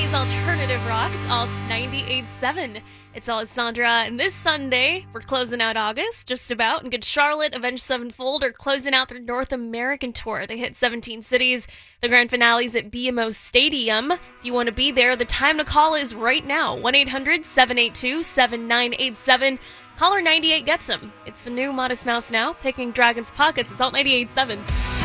City's alternative rock. It's Alt 98.7. It's Alessandra, and this Sunday, we're closing out August, just about, and Good Charlotte, Avenged Sevenfold are closing out their North American tour. They hit 17 cities. The grand finale's at BMO Stadium. If you want to be there, the time to call is right now, 1-800-782-7987. Caller 98 gets them. It's the new Modest Mouse now, picking Dragon's Pockets. It's Alt 98.7.